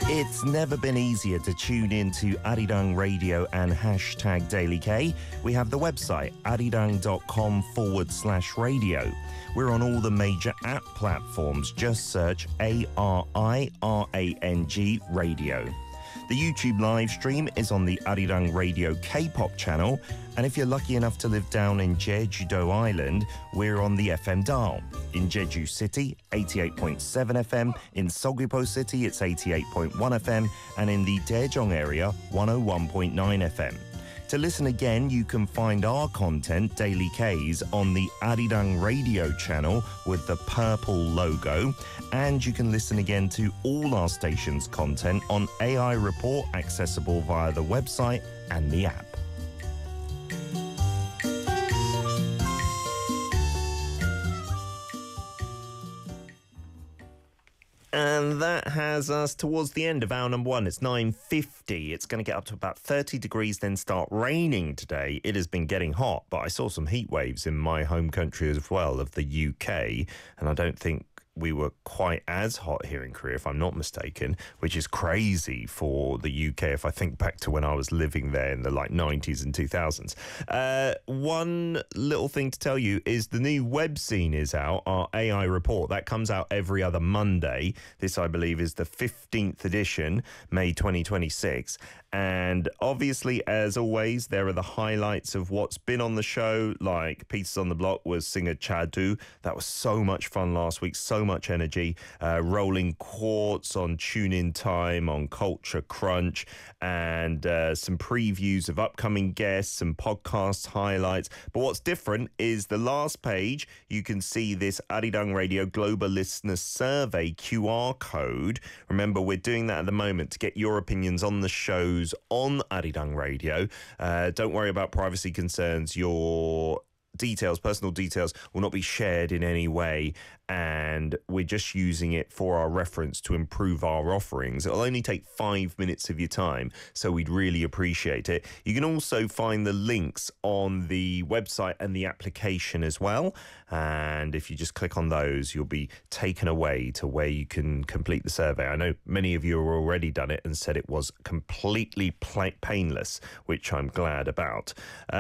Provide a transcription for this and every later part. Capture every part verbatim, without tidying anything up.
It's never been easier to tune in to Arirang Radio and hashtag Daily K. We have the website arirang.com forward slash radio. We're on all the major app platforms. Just search A R I R A N G Radio. The YouTube live stream is on the Arirang Radio K-pop channel, and if you're lucky enough to live down in Jeju-do Island, we're on the F M dial. In Jeju City, eighty-eight point seven F M, in Seogwipo City, it's eighty-eight point one F M, and in the Daejeong area, one oh one point nine F M. To listen again, you can find our content, Daily K's, on the Arirang Radio channel with the purple logo. And you can listen again to all our station's content on A I Report, accessible via the website and the app. And that has us towards the end of hour number one. It's nine fifty. It's going to get up to about thirty degrees, then start raining today. It has been getting hot, but I saw some heat waves in my home country as well, of the U K, and I don't think we were quite as hot here in Korea, if I'm not mistaken, which is crazy for the U K if I think back to when I was living there in the like nineties and two thousands. Uh, one little thing to tell you is the new web scene is out, our A I report. That comes out every other Monday. This, I believe, is the fifteenth edition, May twenty twenty-six. And obviously, as always, there are the highlights of what's been on the show, like Pieces on the Block was singer Chadu. That was so much fun last week, so much energy. Uh, Rolling Quartz on Tune In Time, on Culture Crunch, and uh, some previews of upcoming guests, some podcast highlights. But what's different is the last page, you can see this Arirang Radio Global Listener Survey Q R code. Remember, we're doing that at the moment to get your opinions on the shows on Arirang Radio. Uh, don't worry about privacy concerns. Your details, personal details, will not be shared in any way, and we're just using it for our reference to improve our offerings. It'll only take five minutes of your time, so we'd really appreciate it. You can also find the links on the website and the application as well, and if you just click on those, you'll be taken away to where you can complete the survey. I know many of you have already done it and said it was completely painless, which I'm glad about.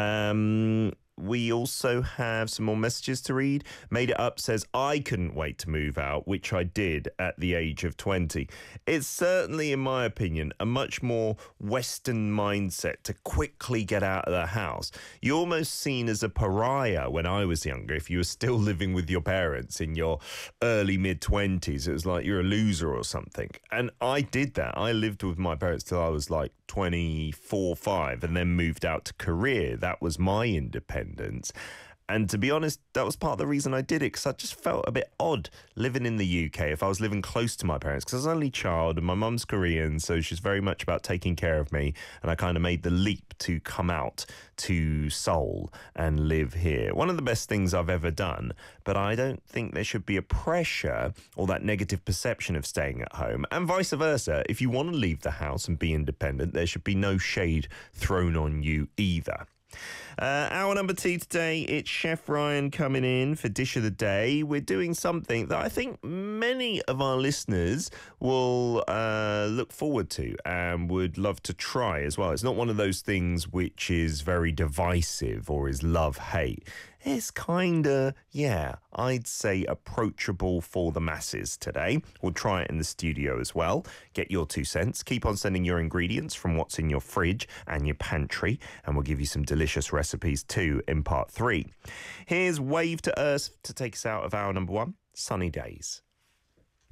Um... We also have some more messages to read. Made It Up says, I couldn't wait to move out, which I did at the age of twenty. It's certainly, in my opinion, a much more Western mindset to quickly get out of the house. You're almost seen as a pariah when I was younger. If you were still living with your parents in your early mid-twenties, it was like you're a loser or something. And I did that. I lived with my parents till I was like twenty-four, five, and then moved out to Korea. That was my independence. And to be honest, that was part of the reason I did it, because I just felt a bit odd living in the U K if I was living close to my parents, because I was only a child and my mum's Korean, so she's very much about taking care of me, and I kind of made the leap to come out to Seoul and live here. One of the best things I've ever done, but I don't think there should be a pressure or that negative perception of staying at home, and vice versa. If you want to leave the house and be independent, there should be no shade thrown on you either. Uh, hour number two today, it's Chef Ryan coming in for Dish of the Day. We're doing something that I think many of our listeners will uh, look forward to and would love to try as well. It's not one of those things which is very divisive or is love-hate. It's kind of, yeah, I'd say approachable for the masses today. We'll try it in the studio as well. Get your two cents. Keep on sending your ingredients from what's in your fridge and your pantry, and we'll give you some delicious recipes too in part three. Here's Wave to Earth to take us out of hour number one, Sunny Days.